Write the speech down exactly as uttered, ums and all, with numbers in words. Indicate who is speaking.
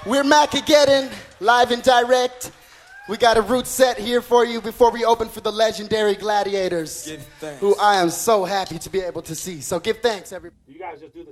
Speaker 1: We're Macageddon, live and direct. We got a root set here for you before we open for the legendary Gladiators,
Speaker 2: Give thanks.
Speaker 1: who I am so happy to be able to see. So give thanks, everybody.
Speaker 3: You guys just do the